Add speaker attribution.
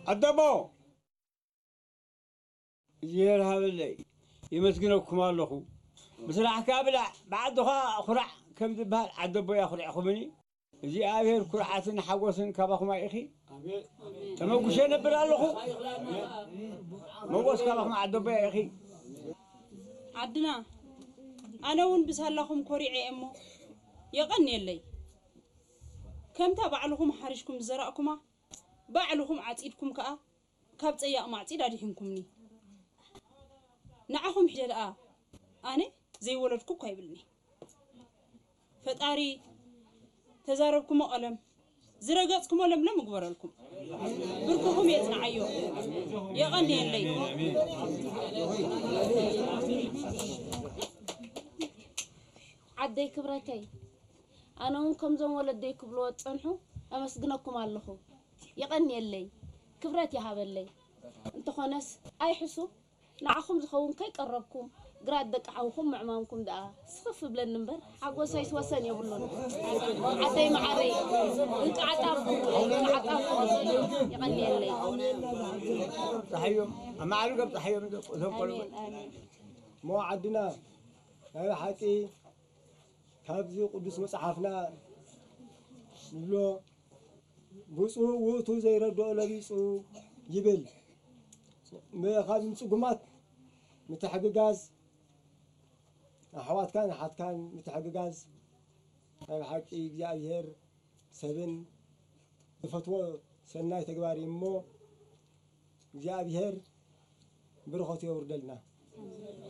Speaker 1: أدبو زير هذا اللي يمسكنكم الله مثل حكابلا بعدها خرع كم ذبها أدبو يا خرع خمني زي أبير كرعاتن حوسن كباكم يا أخي تمام كشين برا الله موقف كباكم أدبو يا أخي
Speaker 2: عدنا أنا ون بسهلكم كوريعي أمو يغني اللي كم تبعلكم حرشكم زرعكما بعلكم عتيدكم كأ كابت أيام عتيد أريحكمني نعهم حجر أنا زي ولدكم كايبلني فتاري تزاربكم ألم زرقاتكم ألم لم أقبر لكم بركوهم يتنعيو يغني اللي
Speaker 3: عدي كبرتي أنا ونكم زم ولدي كبلوت صنحو أمسجنكم الله يغني اللي كبرتي هذا اللي أنت خناس أي حسو نعخم زخون كي قربكم قراد دك عوكم معمامكم دا سخف بلا النمبر حقو سايس وسن يبلون عدي معري انت عطافكم يغني اللي
Speaker 1: تحيهم أما علوك تحيهم
Speaker 4: مو عدنا هذا حكي كابزي قدس مصحفنا نبلو بوصو ووتو زي ردو لبيصو يبل ما خادم صقمات متحققاز أحوات كان حد كان متحققاز هذا حكي جايهر سبن فتوى سناي تقباري مو جايهر برخوتي وردلنا